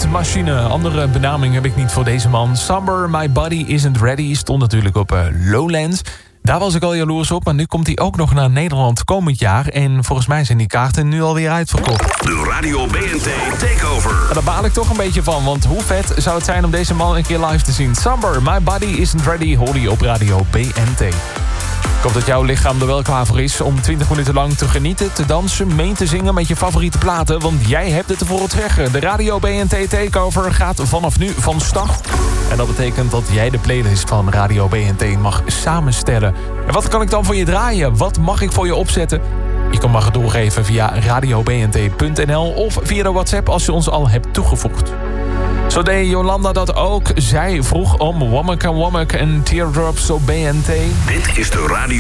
Machine. Andere benaming heb ik niet voor deze man. Somber, My Body Isn't Ready stond natuurlijk op Lowlands. Daar was ik al jaloers op, maar nu komt hij ook nog naar Nederland komend jaar. En volgens mij zijn die kaarten nu alweer uitverkocht. De Radio BNT Takeover. En daar baal ik toch een beetje van, want hoe vet zou het zijn om deze man een keer live te zien. Somber, My Body Isn't Ready, hoor je op Radio BNT. Ik hoop dat jouw lichaam er wel klaar voor is om 20 minuten lang te genieten, te dansen, mee te zingen met je favoriete platen. Want jij hebt het ervoor het zeggen. De Radio BNT Takeover gaat vanaf nu van start. En dat betekent dat jij de playlist van Radio BNT mag samenstellen. En wat kan ik dan voor je draaien? Wat mag ik voor je opzetten? Je kan maar doorgeven via radiobnt.nl of via de WhatsApp als je ons al hebt toegevoegd. Zo deed Jolanda dat ook. Zij vroeg om Womack en Teardrops op BNT. Dit is de Radio